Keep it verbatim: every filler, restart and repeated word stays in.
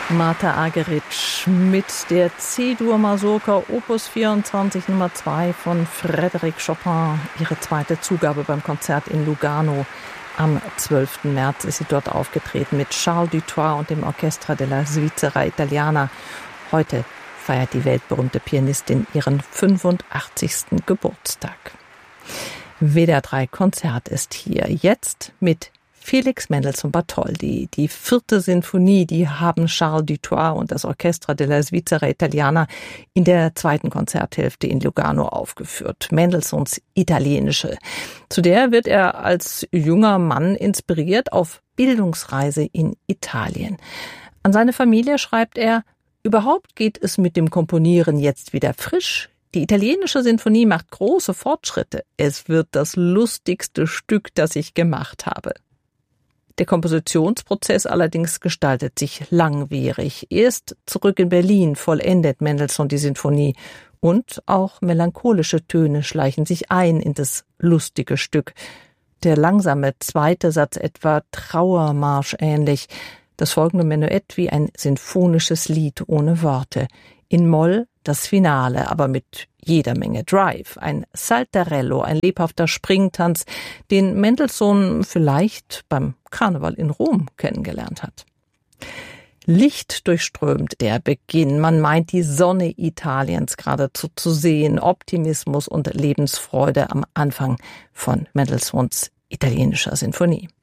Marta Argerich mit der C-Dur-Mazurka Opus vierundzwanzig Nummer zwei von Frédéric Chopin. Ihre zweite Zugabe beim Konzert in Lugano. Am zwölften März ist sie dort aufgetreten mit Charles Dutoit und dem Orchestra della Svizzera Italiana. Heute feiert die weltberühmte Pianistin ihren fünfundachtzigsten Geburtstag. W D R drei Konzert ist hier jetzt mit Felix Mendelssohn Bartholdy. Die vierte Sinfonie, die haben Charles Dutoit und das Orchestra della Svizzera Italiana in der zweiten Konzerthälfte in Lugano aufgeführt. Mendelssohns italienische. Zu der wird er als junger Mann inspiriert auf Bildungsreise in Italien. An seine Familie schreibt er: Überhaupt geht es mit dem Komponieren jetzt wieder frisch. Die italienische Sinfonie macht große Fortschritte. Es wird das lustigste Stück, das ich gemacht habe. Der Kompositionsprozess allerdings gestaltet sich langwierig. Erst zurück in Berlin vollendet Mendelssohn die Sinfonie und auch melancholische Töne schleichen sich ein in das lustige Stück. Der langsame zweite Satz etwa Trauermarsch ähnlich, das folgende Menuett wie ein sinfonisches Lied ohne Worte. In Moll das Finale, aber mit jeder Menge Drive. Ein Saltarello, ein lebhafter Springtanz, den Mendelssohn vielleicht beim Karneval in Rom kennengelernt hat. Licht durchströmt der Beginn. Man meint, die Sonne Italiens geradezu zu sehen. Optimismus und Lebensfreude am Anfang von Mendelssohns italienischer Sinfonie.